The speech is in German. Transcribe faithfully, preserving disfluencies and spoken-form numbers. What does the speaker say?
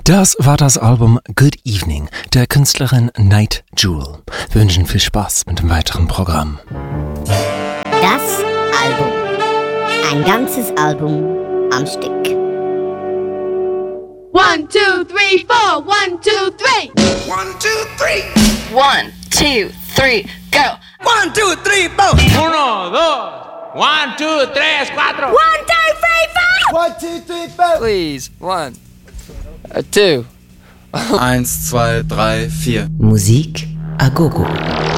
Das war das Album Good Evening der Künstlerin Night Jewel. Wir wünschen viel Spaß mit dem weiteren Programm. Das Album. Ein ganzes Album am Stück. One, two, three, four. One, two, three. One, two, three. One, two, three, go. One, two, three, four. Uno, dos. One, two, tres, cuatro. One, two, three, four. One, two, three, four. Please, one, uh, two. Eins, zwei, drei, vier. Musik a gogo.